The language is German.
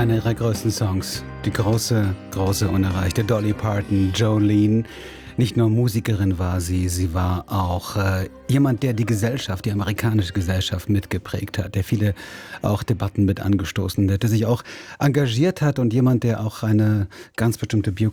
Einer ihrer größten Songs, die große, große unerreichte Dolly Parton, Jolene. Nicht nur Musikerin war sie war auch jemand, der die Gesellschaft, die amerikanische Gesellschaft mitgeprägt hat, der viele auch Debatten mit angestoßen hat, der sich auch engagiert hat und jemand, der auch eine ganz bestimmte Biografie